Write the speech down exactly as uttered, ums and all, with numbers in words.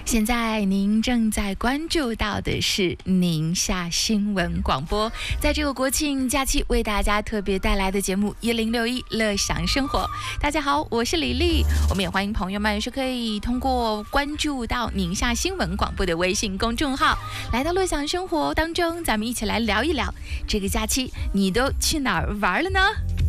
现在您正在关注到的是宁夏新闻广播，在这个国庆假期为大家特别带来的节目一零六一乐享生活。大家好，我是李丽，我们也欢迎朋友们是可以通过关注到宁夏新闻广播的微信公众号，来到乐享生活当中，咱们一起来聊一聊这个假期你都去哪儿玩了呢？